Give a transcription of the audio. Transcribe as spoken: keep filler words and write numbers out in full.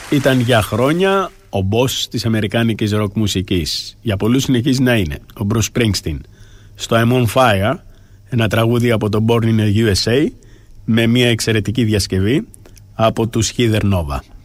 Ήταν για χρόνια ο boss της αμερικάνικης ροκ μουσικής. Για πολλούς συνεχίζει να είναι ο Bruce Springsteen. Στο I'm on Fire, ένα τραγούδι από το Born in the γιου ες έι με μια εξαιρετική διασκευή από τους Heather Nova.